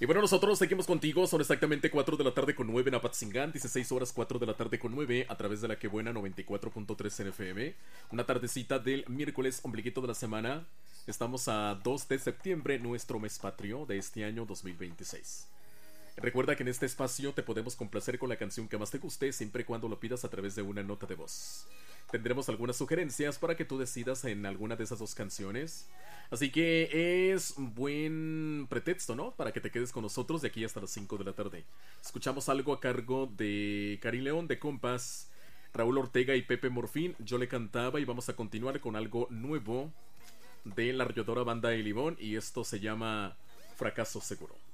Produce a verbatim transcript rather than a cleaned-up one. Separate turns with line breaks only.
Y bueno, nosotros seguimos contigo, son exactamente cuatro de la tarde con nueve en Apatzingán, dieciséis horas cuatro de la tarde con nueve a través de la que buena noventa y cuatro punto tres en F M. Una tardecita del miércoles, ombliguito de la semana. Estamos a dos de septiembre, nuestro mes patrio de este año dos mil veintiséis. Recuerda que en este espacio te podemos complacer con la canción que más te guste, siempre y cuando lo pidas a través de una nota de voz. Tendremos algunas sugerencias para que tú decidas en alguna de esas dos canciones. Así que es un buen pretexto, ¿no? Para que te quedes con nosotros de aquí hasta las cinco de la tarde. Escuchamos algo a cargo de Karin León de Compas, Raúl Ortega y Pepe Morfín. Yo le cantaba y vamos a continuar con algo nuevo de la arrolladora banda El Limón. Y esto se llama Fracaso Seguro.